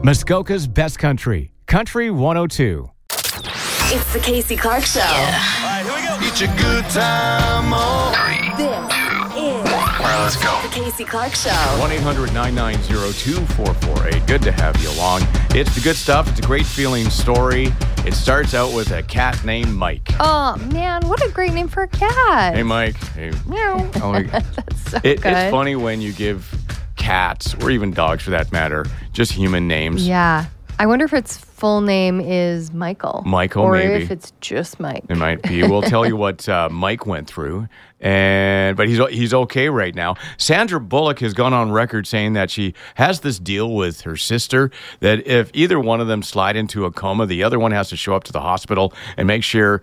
Muskoka's best country, Country 102. It's the Casey Clark Show. Yeah. All right, here we go. It's a good time. This is All right, let's go. the Casey Clark Show. 1-800-990-2448. Good to have you along. It's the good stuff. It's a great feeling story. It starts out with a cat named Mike. Oh, man, what a great name for a cat. Hey, Mike. Hey. Meow. That's so good. It's funny when you give cats, or even dogs for that matter, just human names. Yeah. I wonder if its full name is Michael. Michael, or maybe. Or if it's just Mike. It might be. We'll tell you what Mike went through, but he's okay right now. Sandra Bullock has gone on record saying that she has this deal with her sister that if either one of them slide into a coma, the other one has to show up to the hospital and make sure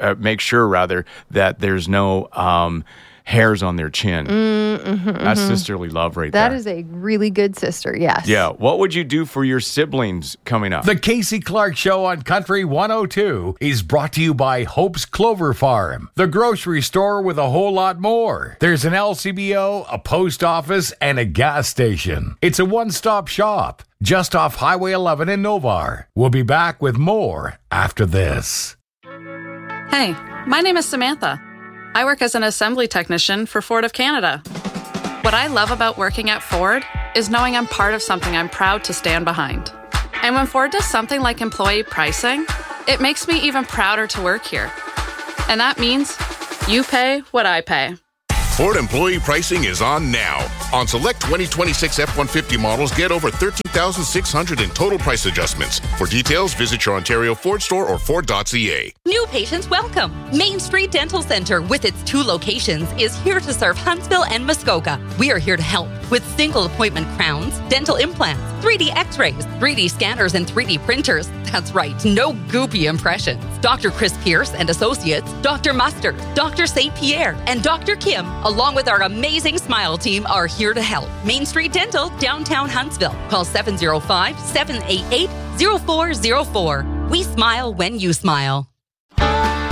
that there's no hairs on their chin. That's sisterly love right there. That is a really good sister, yes. Yeah. What would you do for your siblings coming up? The Casey Clark Show on Country 102 is brought to you by Hope's Clover Farm, the grocery store with a whole lot more. There's an LCBO, a post office, and a gas station. It's a one-stop shop just off Highway 11 in Novar. We'll be back with more after this. Hey, my name is Samantha. I work as an assembly technician for Ford of Canada. What I love about working at Ford is knowing I'm part of something I'm proud to stand behind. And when Ford does something like employee pricing, it makes me even prouder to work here. And that means you pay what I pay. Ford employee pricing is on now. On select 2026 F-150 models, get over $13,600 in total price adjustments. For details, visit your Ontario Ford store or Ford.ca. New patients welcome. Main Street Dental Center, with its 2 locations, is here to serve Huntsville and Muskoka. We are here to help with single appointment crowns, dental implants, 3D x-rays, 3D scanners, and 3D printers. That's right, no goopy impressions. Dr. Chris Pierce and Associates, Dr. Mustard, Dr. St. Pierre, and Dr. Kim, along with our amazing Smile team, are here to help. Main Street Dental, downtown Huntsville. Call 705-788-0404. We smile when you smile.